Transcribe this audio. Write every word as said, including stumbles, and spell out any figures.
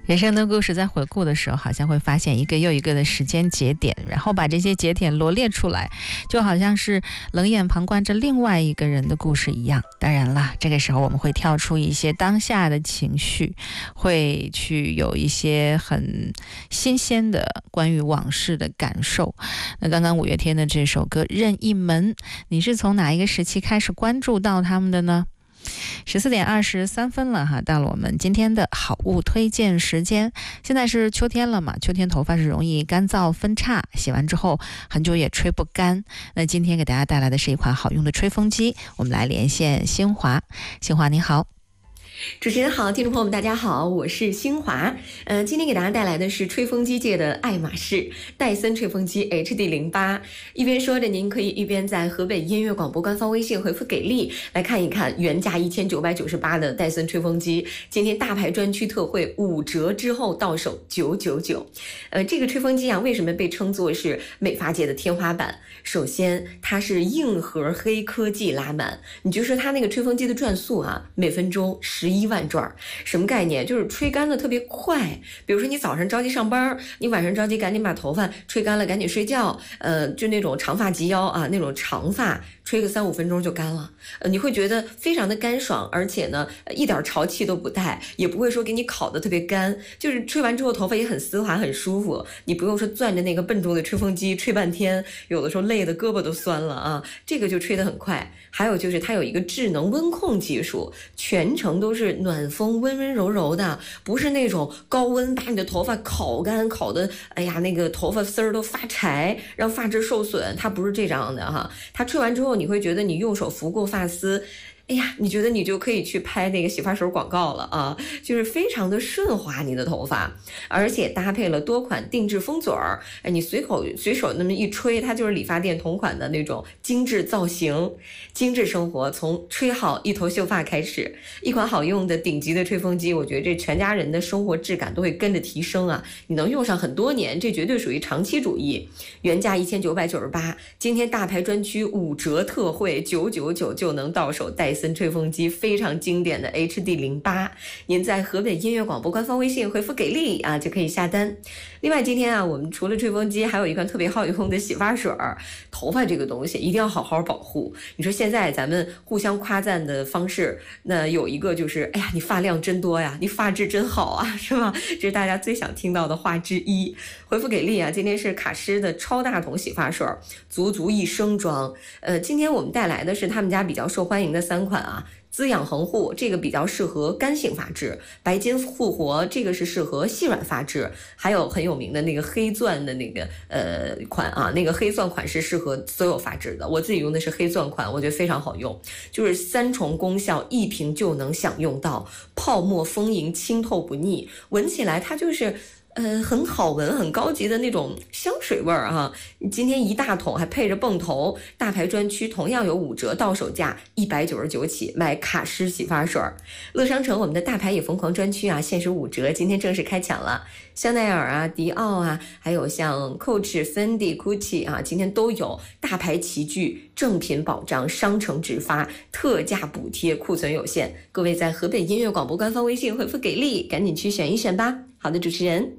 人生的故事在回顾的时候，好像会发现一个又一个的时间节点，然后把这些节点罗列出来，就好像是冷眼旁观着另外一个人的故事一样。当然啦，这个时候我们会跳出一些当下的情绪，会去有一些很新鲜的关于往事的感受。那刚刚五月天的这首歌《任意门》，你是从哪一个时期开始关注到他们的呢？十四点二十三分了哈，到了我们今天的好物推荐时间。现在是秋天了嘛，秋天头发是容易干燥分叉，洗完之后很久也吹不干。那今天给大家带来的是一款好用的吹风机，我们来连线新华。新华你好。 主持人好，听众朋友们大家好，我是新华。呃，今天给大家带来的是吹风机界的爱马仕戴森吹风机 H D 零八。一边说着，您可以一边在河北音乐广播官方微信回复给力，来看一看原价一千九百九十八的戴森吹风机，今天大牌专区特惠五折之后到手九九九。呃，这个吹风机啊，为什么被称作是美发界的天花板？首先，它是硬核黑科技拉满，你就说它那个吹风机的转速啊，每分钟十一万转，什么概念？就是吹干的特别快。比如说你早上着急上班，你晚上着急赶紧把头发吹干了，赶紧睡觉。呃，就那种长发及腰啊，那种长发，吹个三五分钟就干了。呃，你会觉得非常的干爽，而且呢，一点潮气都不带，也不会说给你烤得特别干。就是吹完之后头发也很丝滑，很舒服。你不用说攥着那个笨重的吹风机吹半天，有的时候累得胳膊都酸了啊。这个就吹得很快。还有就是它有一个智能温控技术，全程都是暖风温温柔柔的，不是那种高温把你的头发烤干，烤的哎呀那个头发丝儿都发柴，让发质受损。它不是这样的哈，它吹完之后你会觉得你用手拂过发丝，哎呀，你觉得你就可以去拍那个洗发水广告了啊，就是非常的顺滑你的头发，而且搭配了多款定制风嘴儿，哎，你随口随手那么一吹，它就是理发店同款的那种精致造型。精致生活从吹好一头秀发开始，一款好用的顶级的吹风机，我觉得这全家人的生活质感都会跟着提升啊，你能用上很多年，这绝对属于长期主义。原价一千九百九十八，今天大牌专区五折特惠九九九就能到手戴森吹风机非常经典的 H D 零八，您在河北音乐广播官方微信回复给力啊就可以下单。另外今天啊，我们除了吹风机还有一款特别好用的洗发水。头发这个东西一定要好好保护，你说现在咱们互相夸赞的方式，那有一个就是哎呀你发量真多呀，你发质真好啊，是吧？这是大家最想听到的话之一。回复给力啊，今天是卡诗的超大桶洗发水，足足一升装。呃，今天我们带来的是他们家比较受欢迎的三款啊。滋养恒护，这个比较适合干性发质；白金复活，这个是适合细软发质；还有很有名的那个黑钻的那个呃款啊，那个黑钻款是适合所有发质的。我自己用的是黑钻款，我觉得非常好用，就是三重功效，一瓶就能享用到，泡沫丰盈，清透不腻，闻起来它就是呃，很好闻，很高级的那种香水味儿啊！今天一大桶还配着泵头，大牌专区同样有五折，到手价一百九十九起，买卡诗洗发水。乐商城我们的大牌也疯狂专区啊，限时五折，今天正式开抢了。香奈儿啊、迪奥啊，还有像 Coach、Fendi、Gucci 啊，今天都有大牌齐聚，正品保障，商城直发，特价补贴，库存有限。各位在河北音乐广播官方微信回复给力，赶紧去选一选吧。好的，主持人。